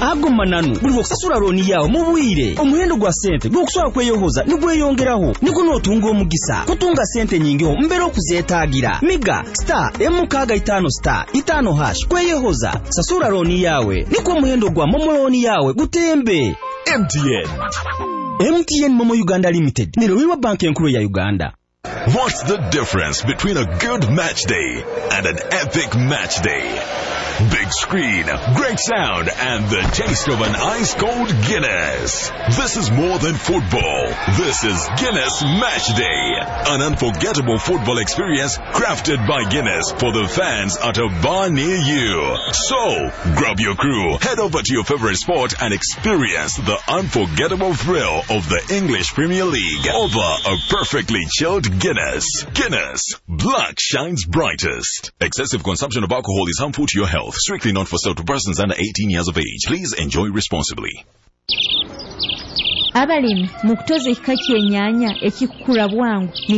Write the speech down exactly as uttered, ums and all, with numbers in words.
ago mananu buli okusasula looni yawo mu bwire omuhendo gwa sente gwokuswala kweyohoza nigweyongeraho niko nootunga omugisa kutunga sente nyingiho mbere okuzeetaagira miga star M K five star itano hash kweyohoza sasula looni yawe niko omuhendo gwa momo looni yawe gutembe. M T N M T N Momo Uganda Limited nilowiwa banki enkulu ya Uganda. What's the difference between a good match day and an epic match day? Big screen, great sound, and the taste of an ice-cold Guinness. This is more than football. This is Guinness Match Day. An unforgettable football experience crafted by Guinness for the fans at a bar near you. So, grab your crew, head over to your favorite sport and experience the unforgettable thrill of the English Premier League over a perfectly chilled Guinness. Guinness. Black shines brightest. Excessive consumption of alcohol is harmful to your health. Strictly not for sale to persons under eighteen years of age. Please enjoy responsibly. Abalimi mu kutoza ekika ky'ennyaanya ekikula bwangu